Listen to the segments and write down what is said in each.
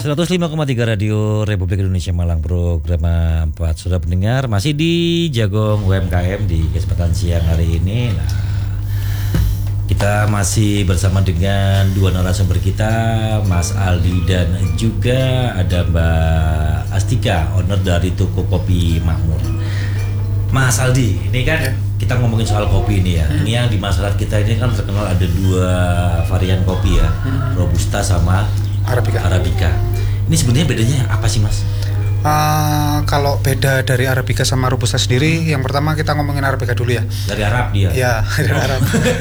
105,3 Radio Republik Indonesia Malang, program 4 sudah pendengar masih di Jagong UMKM di kesempatan siang hari ini. Nah, kita masih bersama dengan dua narasumber kita, Mas Aldi dan juga ada Mbak Astika, owner dari toko kopi Makmur. Mas Aldi, ini kan kita ngomongin soal kopi ini ya. Ini yang di masyarakat kita ini kan terkenal ada dua varian kopi ya, Robusta sama Arabica. Ini sebenarnya bedanya apa sih, Mas? Kalau beda dari Arabica sama Robusta sendiri, yang pertama kita ngomongin Arabica dulu ya. Dari Arab dia. Ya, dari Arab.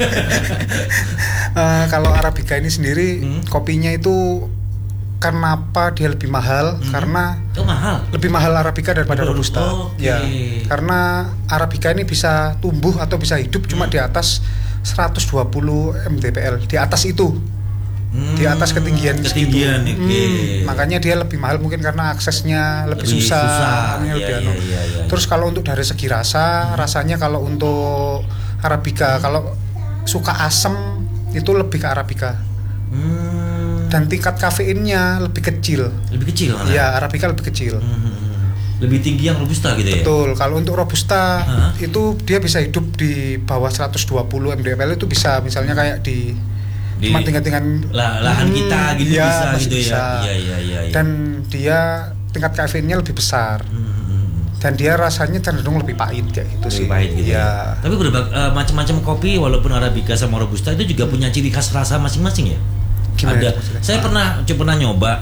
Kalau Arabica ini sendiri, kopinya itu kenapa dia lebih mahal? Karena mahal. Lebih mahal Arabica daripada Robusta. Ya, karena Arabica ini bisa tumbuh atau bisa hidup cuma di atas 120 mdpl, di atas itu. Di atas ketinggian segitu. Makanya dia lebih mahal mungkin karena aksesnya lebih susah. Ya. Terus kalau untuk dari segi rasanya kalau untuk Arabica kalau suka asam itu lebih ke Arabica. Dan tingkat kafeinnya lebih kecil. Lebih kecil kan? Ya, Arabica lebih kecil. Lebih tinggi yang Robusta gitu ya? Betul. Kalau untuk Robusta itu dia bisa hidup di bawah 120 mdpl, itu bisa misalnya kayak di cuma tingkat-tingkat lahan kita gitu ya, bisa gitu ya. Iya. Dan dia tingkat kafeinnya lebih besar. Dan dia rasanya cenderung lebih pahit kayak gitu sih. Pahit gitu ya. Tapi udah macam-macam kopi walaupun Arabica sama Robusta itu juga punya ciri khas rasa masing-masing ya. Gimana? Ada. Saya pernah nyoba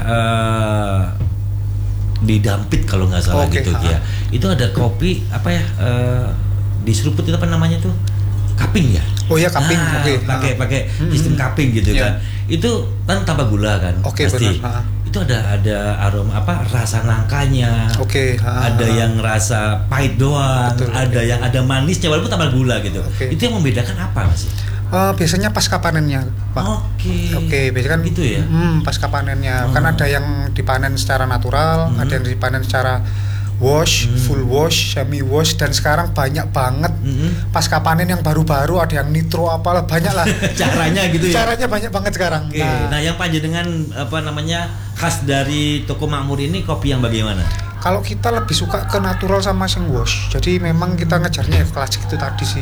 di Dampit kalau nggak salah gitu ya. Itu ada kopi di seruput itu apa namanya tuh? Cupping ya? Oh ya, cupping. Pakai sistem cupping gitu kan. Itu kan tanpa gula kan? Pasti. Itu ada aroma rasa nangkanya. Ada yang rasa pahit doang, ada yang ada manisnya walaupun tanpa gula gitu. Itu yang membedakan apa, Mas? Biasanya pasca panennya, Pak. Biasanya kan gitu ya. Pasca panennya. Kan ada yang dipanen secara natural, ada yang dipanen secara wash, full wash, semi wash, dan sekarang banyak banget pasca panen yang baru-baru, ada yang nitro apalah, banyak lah. Caranya gitu ya. Caranya banyak banget sekarang. Nah, yang panjenengan khas dari toko Makmur ini kopi yang bagaimana? Kalau kita lebih suka ke natural sama sing wash. Jadi memang kita ngejarnya klasik itu tadi sih.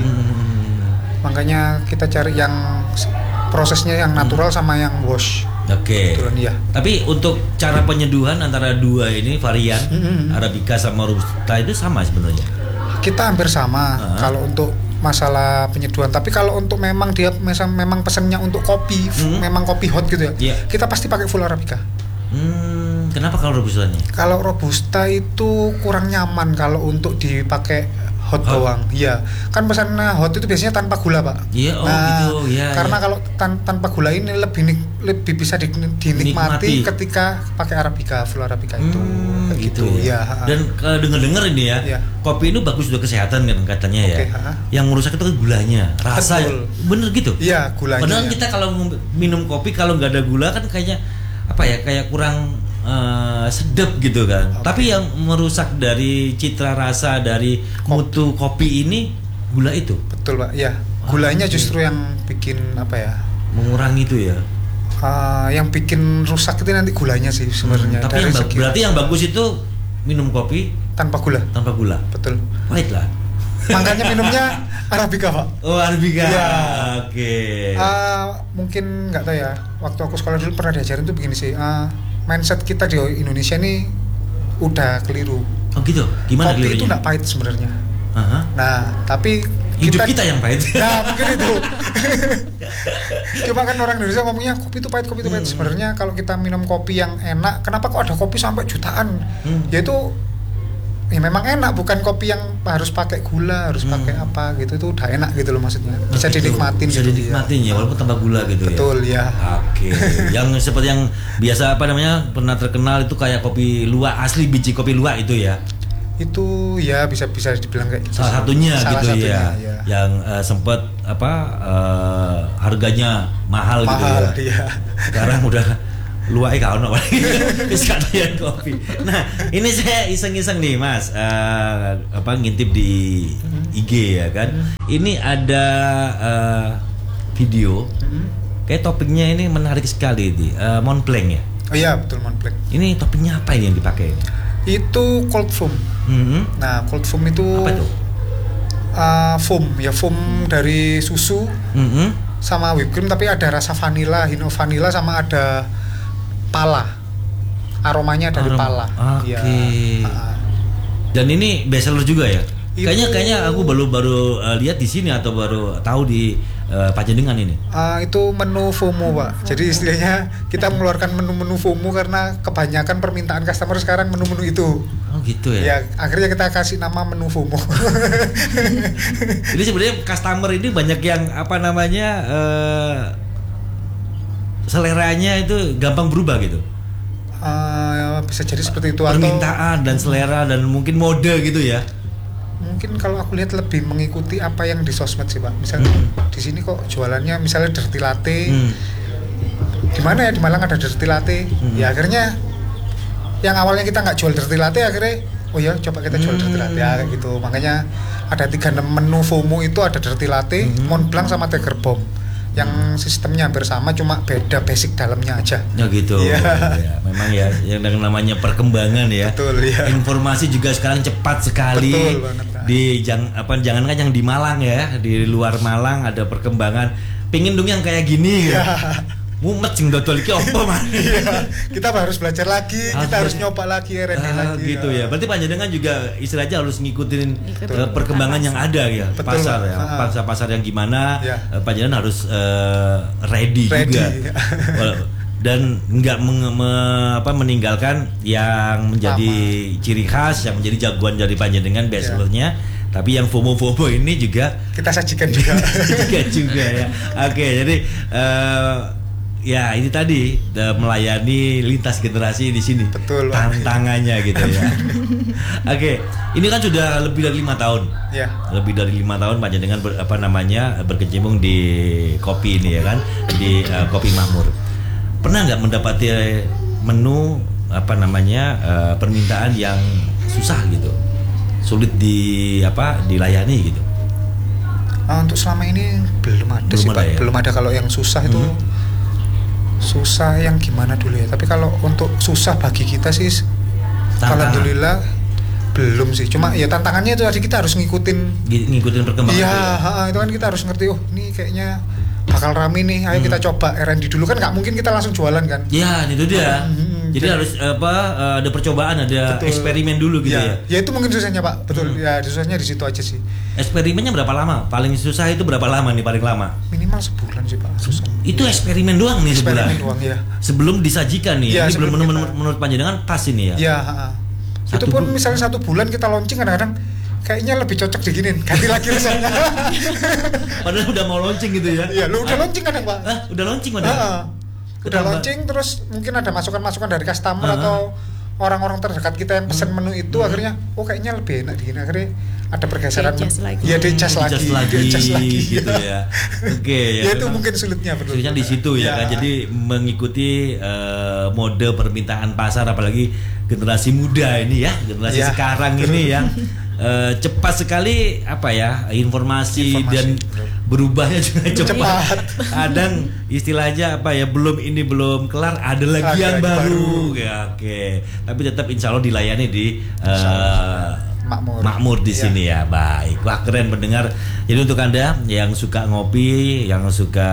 Makanya kita cari yang prosesnya yang natural sama yang wash. Ya. Tapi untuk cara penyeduhan antara dua ini varian Arabica sama Robusta itu sama sebenarnya. Kita hampir sama kalau untuk masalah penyeduhan. Tapi kalau untuk memang dia memang pesannya untuk kopi, memang kopi hot gitu ya. Kita pasti pakai full Arabica. Kenapa kalau Robustanya? Kalau Robusta itu kurang nyaman kalau untuk dipakai hot doang. Iya. Kan pesannya hot itu biasanya tanpa gula, Pak. Iya, gitu. Ya, karena kalau tanpa gula ini lebih bisa dinikmati ketika pakai Arabica, full Arabica itu. Gitu ya. Dan dengar ini ya, kopi itu bagus untuk kesehatan kan katanya ya. Yang merusak itu kan gulanya, rasa. Bener gitu? Iya, gulanya. Padahal kita kalau minum kopi kalau nggak ada gula kan kayaknya kayak kurang sedap gitu kan. Tapi yang merusak dari citra rasa dari mutu kopi ini gula itu. Betul, Pak. Ya, gulanya justru yang bikin mengurangi itu ya. Yang bikin rusak itu nanti gulanya sih sebenarnya. Tapi berarti yang bagus itu minum kopi tanpa gula. Tanpa gula. Betul. Pahit lah. Makanya minumnya Arabica, Pak. Oh, Arabica. Ya. Oke. Mungkin nggak tahu ya. Waktu aku sekolah dulu pernah diajarin tuh begini sih. Mindset kita di Indonesia ini udah keliru. Oh gitu? Gimana kopi kelirunya? Itu nggak pahit sebenarnya. Nah, tapi hidup kita yang pahit. Nah, mungkin itu. Cuma kan orang Indonesia ngomongnya kopi itu pahit. Sebenarnya kalau kita minum kopi yang enak, kenapa kok ada kopi sampai jutaan? Yaitu memang enak, bukan kopi yang harus pakai gula, harus pakai apa gitu, itu udah enak gitu loh maksudnya. Bisa dinikmatin. Bisa dinikmatin ya, walaupun tanpa gula gitu. Betul ya. Oke. Yang seperti yang biasa pernah terkenal itu kayak kopi luwak, asli biji kopi luwak itu ya. Itu ya bisa dibilang kayak gitu. Salah satunya ya. Yang sempat harganya mahal gitu ya. Sekarang udah luai kawan sekalian kopi. Nah, ini saya iseng-iseng nih, Mas. Ngintip di IG ya kan. Ini ada video. Kayak topiknya ini menarik sekali nih. Montblanc ya. Oh iya betul Montblanc. Ini toppingnya apa ini yang dipakai? Itu cold foam. Nah cold foam itu apa itu? Foam dari susu sama whipped cream, tapi ada rasa vanilla, hint of vanilla, sama ada pala. Aromanya dari pala. Oke. Ya. Dan ini best seller juga ya? Kayaknya aku baru lihat di sini atau baru tahu di Panjenengan ini. Itu menu FOMO, Pak. Jadi istilahnya kita mengeluarkan menu-menu FOMO karena kebanyakan permintaan customer sekarang menu-menu itu. Oh gitu ya. Ya, akhirnya kita kasih nama menu FOMO. Jadi sebenarnya customer ini banyak yang apa namanya seleranya itu gampang berubah gitu. Bisa jadi seperti itu. Permintaan dan selera dan mungkin mode gitu ya. Mungkin kalau aku lihat lebih mengikuti apa yang di sosmed sih, Pak. Misalnya di sini kok jualannya misalnya dirty latte. Di mana ya, di Malang ada dirty latte. Ya akhirnya yang awalnya kita nggak jual dirty latte, akhirnya oh ya coba kita jual dirty latte ya, kayak gitu. Makanya ada 36 menu FOMO itu, ada dirty latte, Montblanc sama Tiger Bomb. Yang sistemnya hampir sama, cuma beda basic dalamnya aja. Ya gitu. Ya, memang ya yang namanya perkembangan ya. Betul ya. Informasi juga sekarang cepat sekali. Betul banget. Jangankan yang di Malang ya, di luar Malang ada perkembangan. Pingin dong yang kayak gini ya. Mumet sing dodol iki opo man. Iya, kita harus belajar lagi, kita harus nyoba lagi R&D lagi. Gitu ya. Berarti Panjenengan juga istilahnya harus ngikutin perkembangan yang ada ya. Betul, pasar ya. Pasar yang gimana Panjenengan harus ready juga. Dan nggak meninggalkan yang menjadi ciri khas, yang menjadi jagoan dari Panjenengan bestsellernya. Tapi yang FOMO ini juga kita sajikan juga. juga ya. Oke, jadi ya ini tadi melayani lintas generasi di sini. Betul. Tantangannya gitu ya. Oke, ini kan sudah lebih dari 5 tahun. Ya. Lebih dari 5 tahun Panjenengan berkecimpung di kopi ini ya kan, di Kopi Makmur. Pernah nggak mendapati menu permintaan yang susah gitu, sulit dilayani gitu? Untuk selama ini belum ada sih, Pak. Ya? Belum ada. Kalau yang susah itu susah yang gimana dulu ya. Tapi kalau untuk susah bagi kita sih, alhamdulillah belum sih. Cuma ya tantangannya itu tadi, kita harus ngikutin perkembangan. Iya, itu kan kita harus ngerti. Oh, ini kayaknya bakal rame nih, ayo kita coba R&D dulu. Kan nggak mungkin kita langsung jualan kan. Ya itu dia. Jadi harus ada percobaan, ada eksperimen dulu gitu ya. Ya itu mungkin susahnya, Pak. Betul. Ya susahnya di situ aja sih. Eksperimennya berapa lama? Paling susah itu berapa lama nih paling lama? Minimal sebulan sih, Pak. Susah. Itu eksperimen doang nih sebulan. Eksperimen doang ya. Sebelum disajikan nih. Ya, ini belum menurut Panjenengan pas ini ya. Iya, itu pun misalnya 1 bulan kita launching, kadang-kadang kayaknya lebih cocok diginin, ganti lagi rasanya. Padahal udah mau launching gitu ya. Iya, lu udah launching kadang, Pak. Udah launching padahal. Udah launching, terus mungkin ada masukan-masukan dari customer atau orang-orang terdekat kita yang pesen menu itu, akhirnya kayaknya lebih enak digini, akhirnya ada pergeseran. Iya, dicas lagi gitu ya. Oke, ya itu mungkin sulitnya di situ ya kan. Jadi mengikuti mode permintaan pasar, apalagi generasi muda ini ya, generasi sekarang ini yang cepat sekali informasi dan berubahnya juga cepat. Kadang istilahnya belum kelar ada lagi yang baru. Ya, oke. Tapi tetap insya Allah dilayani di Makmur di sini ya. Baik. Wah, keren mendengar. Jadi untuk Anda yang suka ngopi, yang suka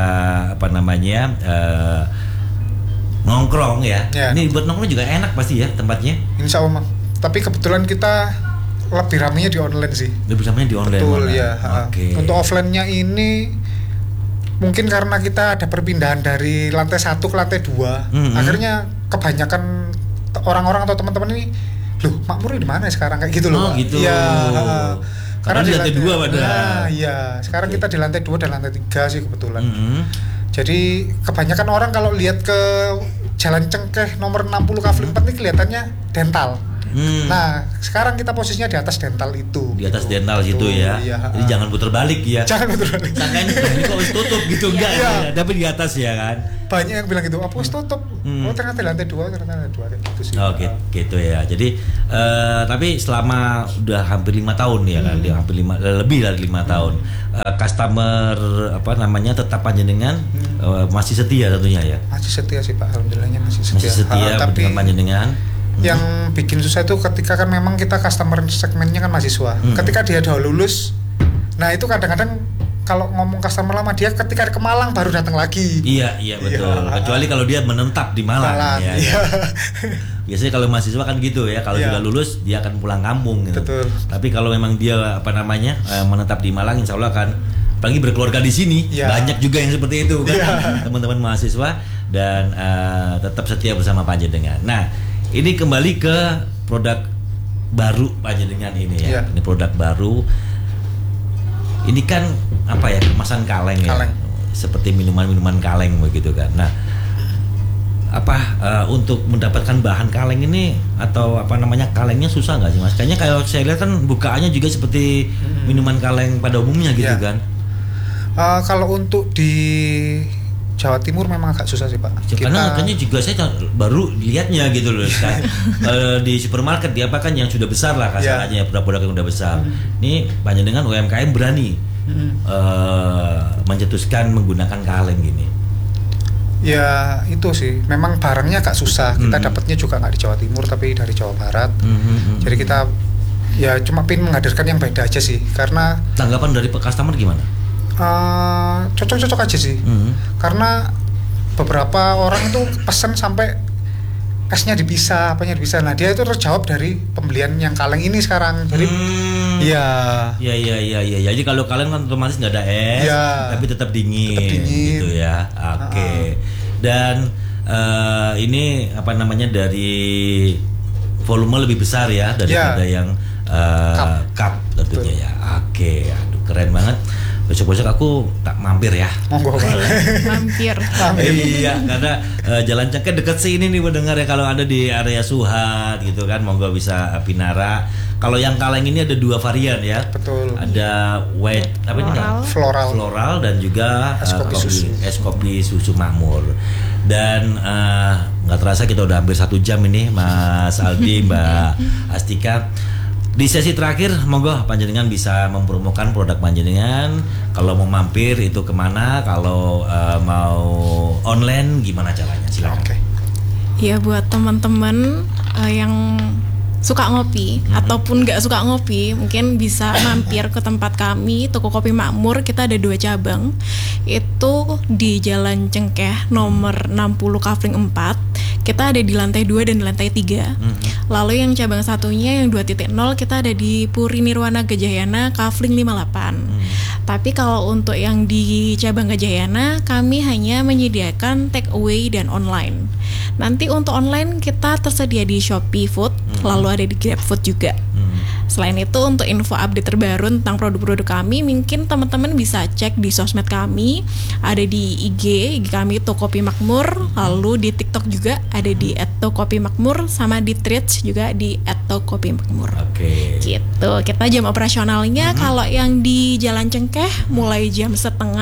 nongkrong ya. Ini buat nongkrong juga enak pasti ya tempatnya. Insya Allah. Tapi kebetulan kita lebih ramenya di online sih. Lebih ramenya di online. Betul ya. Untuk offline-nya ini mungkin karena kita ada perpindahan dari lantai 1 ke lantai 2. Akhirnya kebanyakan orang-orang atau teman-teman ini, loh Makmur di mana sekarang, kayak gitu loh. Oh gitu. Iya. Karena di lantai 2 pada. Iya. Sekarang kita di lantai 2 dan lantai 3 sih kebetulan. Jadi kebanyakan orang kalau lihat ke Jalan Cengkeh nomor 60 Kavling 4 ini kelihatannya dental. Nah, sekarang kita posisinya di atas dental itu. Di atas dental situ ya. Iya. Jadi jangan putar balik ya. Jangan putar balik. Sangkanya ini kok wis tutup gitu enggak ya. Tapi di atas ya kan. Banyak yang bilang gitu, apa wis tutup? Oh, ternyata lantai 2 gitu sih. Oke, gitu ya. Jadi tapi selama udah hampir 5 tahun ya kan, lebih dari 5 tahun. customer tetap panjenengan masih setia tentunya ya. Masih setia sih Pak, alhamdulillahnya masih setia. Masih setia tapi dengan panjenengan. Yang bikin susah itu ketika kan memang kita customer segmennya kan mahasiswa. Ketika dia udah lulus, nah itu kadang-kadang kalau ngomong customer lama dia ketika ke Malang baru datang lagi. Iya betul. Kecuali kalau dia menetap di Malang. Ya. Biasanya kalau mahasiswa kan gitu ya, kalau sudah lulus dia akan pulang kampung gitu. Betul. Tapi kalau memang dia menetap di Malang, insya Allah akan apalagi berkeluarga di sini. Banyak juga yang seperti itu kan, teman-teman mahasiswa, dan tetap setia bersama panjenengan. Nah, ini kembali ke produk baru panjenengan ini ya. Ini produk baru. Ini kan kemasan kaleng ya, seperti minuman kaleng begitu kan. Nah, untuk mendapatkan bahan kaleng ini atau kalengnya susah nggak sih Mas? Kayaknya kalau saya lihat kan bukaannya juga seperti minuman kaleng pada umumnya gitu kan. Kalau untuk di Jawa Timur memang agak susah sih Pak. Karena harganya juga saya baru lihatnya gitu loh kan. Di supermarket dia kan yang sudah besar lah kasarannya, produk-produk yang udah besar. Ini panjenengan UMKM berani mencetuskan menggunakan kaleng gini. Ya itu sih, memang barangnya agak susah. Kita dapatnya juga nggak di Jawa Timur tapi dari Jawa Barat. Jadi kita ya cuma pengen menghadirkan yang beda aja sih. Karena tanggapan dari customer gimana? Cocok-cocok aja sih. Karena beberapa orang itu pesen sampai esnya dipisah, apanya dipisah. Nah dia itu terjawab dari pembelian yang kaleng ini sekarang. Jadi iya. Jadi kalau kaleng kan otomatis nggak ada es, tapi tetap dingin gitu ya. Oke. Dan ini dari volume lebih besar ya daripada yang cup tentunya ya. Oke, aduh keren banget. Besok-besok aku tak mampir ya. Monggo mampir. Iya, karena Jalan Cengkeh dekat sini nih mendengar ya, kalau ada di area Suhat gitu kan, monggo bisa Pinara. Kalau yang kaleng ini ada 2 varian ya. Betul. Ada white floral dan juga es kopi susu makmur. Dan nggak terasa kita udah hampir 1 jam ini Mas Aldi, Mbak Astika. Di sesi terakhir, monggo panjenengan bisa mempromokan produk panjenengan. Kalau mau mampir itu kemana? Kalau mau online gimana caranya? Silakan. Ya buat teman-teman yang suka ngopi ataupun nggak suka ngopi, mungkin bisa mampir ke tempat kami, Toko Kopi Makmur. Kita ada 2 cabang, itu di Jalan Cengkeh nomor 60 Kafling 4. Kita ada di lantai 2 dan lantai 3. Lalu yang cabang satunya yang 2.0 kita ada di Puri Nirwana Gajayana Kafling 58. Tapi kalau untuk yang di cabang Gajayana, kami hanya menyediakan take away dan online. Nanti untuk online kita tersedia di Shopee Food, lalu ada di GrabFood juga. Selain itu, untuk info update terbaru tentang produk-produk kami, mungkin teman-teman bisa cek di sosmed kami. Ada di IG kami Tokopi Makmur, lalu di TikTok juga ada di @tokopimakmur, sama di Threads juga di @tokopimakmur. Gitu. Kita jam operasionalnya kalau yang di Jalan Cengkeh mulai jam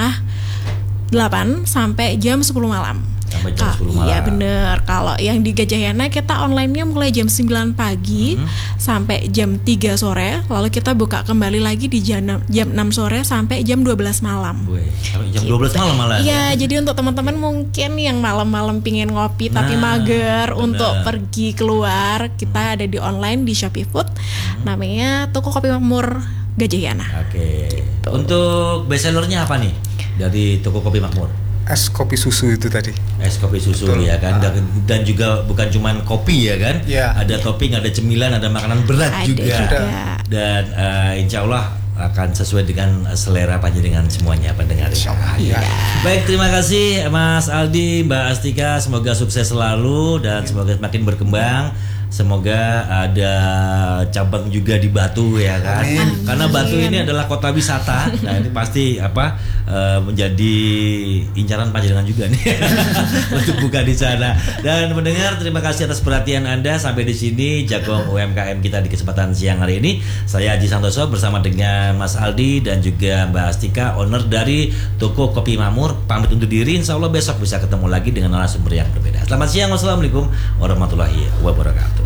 7:30 sampai jam 10 malam. Sampai jam 10 malam. Iya bener. Kalau yang di Gajayana kita online-nya mulai jam 9 pagi sampai jam 3 sore. Lalu kita buka kembali lagi di jam 6 sore sampai jam 12 malam. Sampai jam 12 malam malah. Iya, jadi untuk teman-teman mungkin yang malam-malam pingin ngopi tapi mager untuk pergi keluar, kita ada di online di Shopee Food. Namanya Toko Kopi Makmur Gajayana. Untuk best sellernya apa nih dari Toko Kopi Makmur? Es kopi susu itu tadi. Es kopi susu. Betul. Ya kan, dan juga bukan cuman kopi ya kan, ada topping, ada cemilan, ada makanan berat juga. Dan insya Allah akan sesuai dengan selera panjenengan semuanya pendengar. Baik, terima kasih Mas Aldi, Mbak Astika, semoga sukses selalu dan semoga semakin berkembang. Semoga ada cabang juga di Batu ya kan. Karena Batu ini adalah kota wisata. Nah, ini pasti menjadi incaran panjenengan juga nih untuk buka di sana. Dan mendengar, terima kasih atas perhatian Anda. Sampai di sini Jagong UMKM kita di kesempatan siang hari ini. Saya Haji Santoso bersama dengan Mas Aldi dan juga Mbak Astika, owner dari Toko Kopi Makmur, pamit undur diri. Insya Allah besok bisa ketemu lagi dengan narasumber yang berbeda. Selamat siang, wassalamualaikum warahmatullahi wabarakatuh.